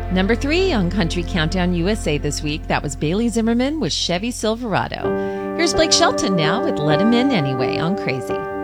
Number 3 on Country Countdown USA this week, that was Bailey Zimmerman with Chevy Silverado. Here's Blake Shelton now with Let 'Em In Anyway on Crazy.